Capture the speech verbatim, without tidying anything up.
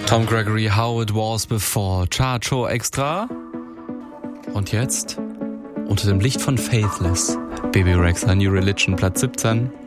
Tom Gregory, How It Was Before. Chart Show Extra. Und jetzt unter dem Licht von Faithless. Baby Rexha, New Religion, Platz siebzehn.